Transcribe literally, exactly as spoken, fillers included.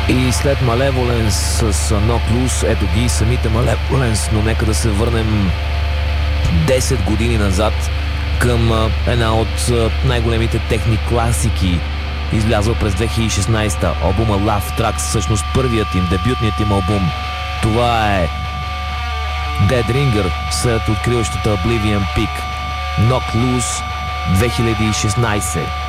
И след Malevolence с Knock Loose, ето ги самите Malevolence, но нека да се върнем десет години назад към една от най-големите техни класики, излязъл през две хиляди и шестнадесета, албума Laugh Tracks, всъщност първият им, дебютният им албум. Това е Dead Ringer след откриващата Oblivion Peak. Knock Loose две хиляди и шестнадесета.